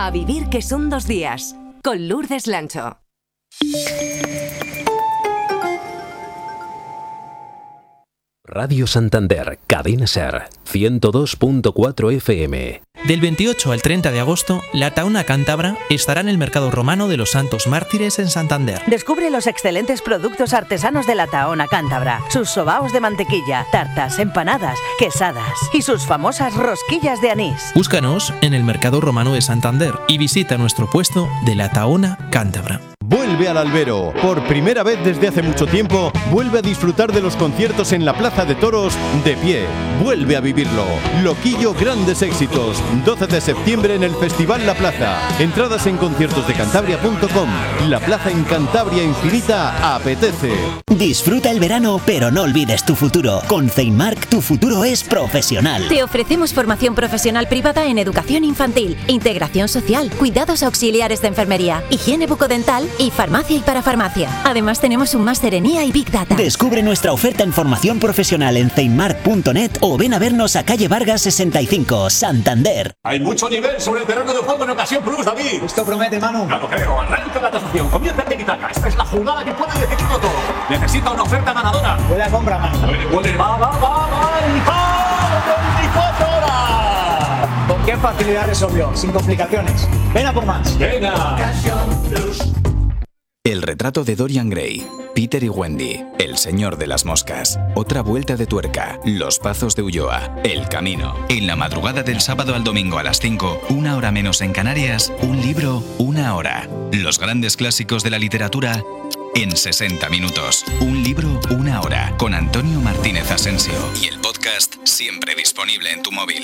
A vivir que son 2 días, con Lourdes Lancho. Radio Santander, Cadena Ser, 102.4 FM. Del 28 al 30 de agosto, la Tahona Cántabra estará en el Mercado Romano de los Santos Mártires en Santander. Descubre los excelentes productos artesanos de la Tahona Cántabra, sus sobaos de mantequilla, tartas, empanadas, quesadas y sus famosas rosquillas de anís. Búscanos en el Mercado Romano de Santander y visita nuestro puesto de la Tahona Cántabra. Vuelve al Albero. Por primera vez desde hace mucho tiempo, vuelve a disfrutar de los conciertos en la Plaza de Toros de pie. Vuelve a vivirlo. Loquillo Grandes Éxitos. 12 de septiembre en el Festival La Plaza. Entradas en conciertosdecantabria.com. La Plaza en Cantabria Infinita apetece. Disfruta el verano, pero no olvides tu futuro. Con Ceinmark, tu futuro es profesional. Te ofrecemos formación profesional privada en educación infantil, integración social, cuidados auxiliares de enfermería, higiene bucodental y farmacia y parafarmacia. Además tenemos un máster en IA y Big Data. Descubre nuestra oferta en formación profesional en ceinmark.net o ven a vernos a calle Vargas 65, Santander. Hay mucho nivel sobre el terreno de juego en Ocasión Plus, David. Esto promete, Manu. No lo creo. Arranca la tasación. Comienza el tiki-taka. Esta es la jugada que puede decidirlo todo. Necesita una oferta ganadora. Huele a compra, Manu. Huele. Va. ¡El gol! 24 horas. ¿Con qué facilidad resolvió? Sin complicaciones. Ven a por más. Venga. Ocasión Plus. El retrato de Dorian Gray, Peter y Wendy, El señor de las moscas, Otra vuelta de tuerca, Los pazos de Ulloa, El camino. En la madrugada del sábado al domingo a las 5, 1 hora menos en Canarias, un libro, 1 hora. Los grandes clásicos de la literatura en 60 minutos. Un libro, 1 hora. Con Antonio Martínez Asensio. Y el podcast siempre disponible en tu móvil.